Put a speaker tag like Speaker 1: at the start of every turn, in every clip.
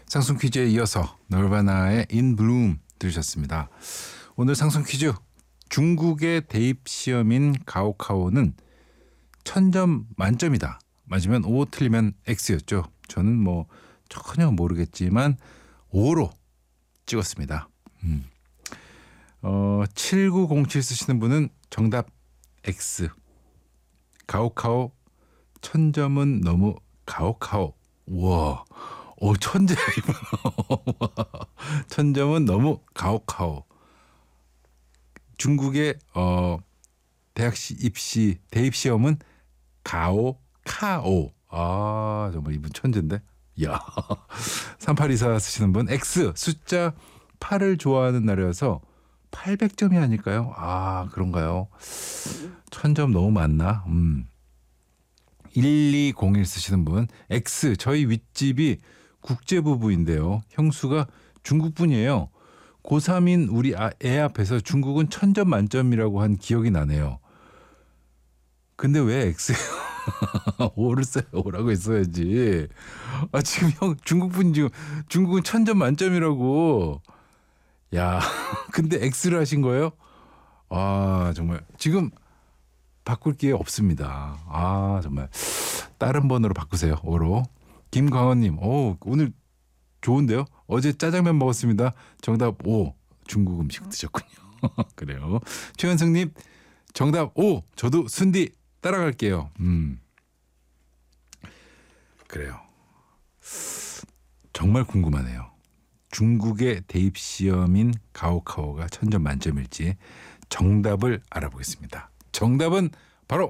Speaker 1: 상승 퀴즈에 이어서 널바나의 In Bloom 들으셨습니다. 오늘 상승 퀴즈, 중국의 대입 시험인 가오카오는 1000점 만점이다. 맞으면 O, 틀리면 X였죠. 저는 전혀 모르겠지만 O로 찍었습니다. 7907 쓰시는 분은 정답 X. 가오카오 1000점은 너무 가오카오. 우와, 천재야 이분. 1000점은 너무 가오카오. 중국의 대학 입시 대입 시험은 가오카오. 아, 정말 이분 천재인데. 야. 3824 쓰시는 분 X. 숫자 8을 좋아하는 날이어서 800점이 아닐까요? 아, 그런가요? 1000점 너무 많나? 1201 쓰시는 분 X. 저희 윗집이 국제부부인데요. 형수가 중국분이에요. 고3인 우리 애 앞에서 중국은 1000점 만점이라고 한 기억이 나네요. 근데 왜 X예요? O를 써요. O라고 했어야지. 아, 지금 형 중국분 지금 중국은 1000점 만점이라고. 야, 근데 X를 하신 거예요? 아, 정말 지금 바꿀 기회 없습니다. 아, 정말 다른 번호로 바꾸세요. O로. 김광원님, 오늘 좋은데요? 어제 짜장면 먹었습니다. 정답 O. 중국 음식 드셨군요. 그래요. 최현승님, 정답 O. 저도 순디 따라갈게요. 그래요. 정말 궁금하네요. 중국의 대입 시험인 가오카오가 1000점 만점일지 정답을 알아보겠습니다. 정답은 바로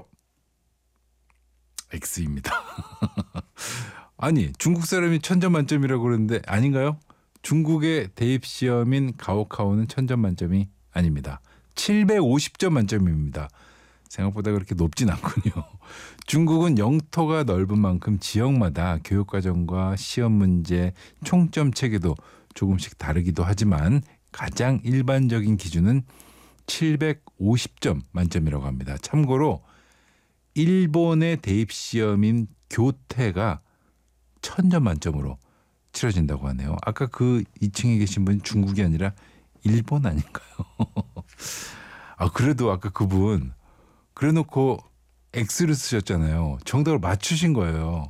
Speaker 1: X입니다. 아니, 중국 사람이 1000점 만점이라고 그러는데 아닌가요? 중국의 대입 시험인 가오카오는 1000점 만점이 아닙니다. 750점 만점입니다. 생각보다 그렇게 높진 않군요. 중국은 영토가 넓은 만큼 지역마다 교육과정과 시험 문제, 총점 체계도 조금씩 다르기도 하지만 가장 일반적인 기준은 750점 만점이라고 합니다. 참고로 일본의 대입 시험인 교태가 1000점 만점으로 치러진다고 하네요. 아까 그 2층에 계신 분이 중국이 아니라 일본 아닌가요? 아, 그래도 아까 그분 그래놓고 X를 쓰셨잖아요. 정답을 맞추신 거예요.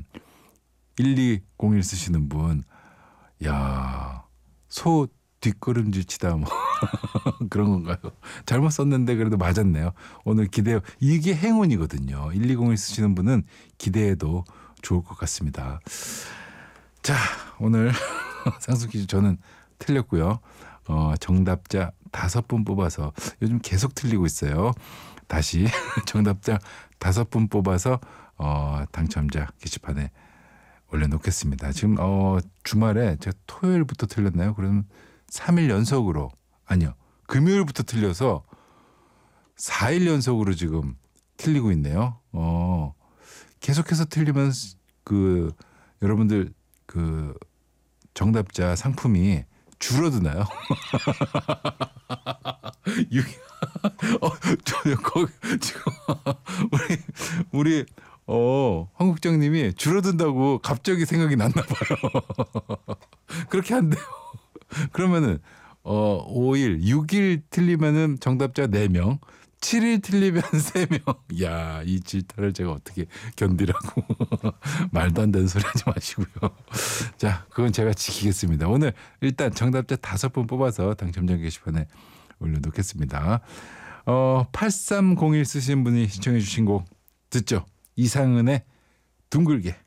Speaker 1: 1201 쓰시는 분. 야, 소 뒷걸음질 치다 그런 건가요? 잘못 썼는데 그래도 맞았네요. 오늘 기대요. 이게 행운이거든요. 1201 쓰시는 분은 기대해도 좋을 것 같습니다. 자, 오늘 상승 퀴즈 저는 틀렸고요. 정답자 5분 뽑아서 요즘 계속 틀리고 있어요. 다시 정답자 5분 뽑아서 당첨자 게시판에 올려놓겠습니다. 지금 주말에 제가 토요일부터 틀렸나요? 그러면 3일 연속으로, 아니요, 금요일부터 틀려서 4일 연속으로 지금 틀리고 있네요. 계속해서 틀리면 여러분들 정답자 상품이 줄어드나요? 지금 우리 황국정님이 줄어든다고 갑자기 생각이 났나 봐요. 그렇게 한대요. 그러면은 5일, 6일 틀리면은 정답자 4명, 7일 틀리면 3명. 야, 이 질타를 제가 어떻게 견디라고. 말도 안 되는 소리 하지 마시고요. 자, 그건 제가 지키겠습니다. 오늘 일단 정답자 5분 뽑아서 당첨자 게시판에 올려놓겠습니다. 8301 쓰신 분이 신청해 주신 곡 듣죠? 이상은의 둥글게.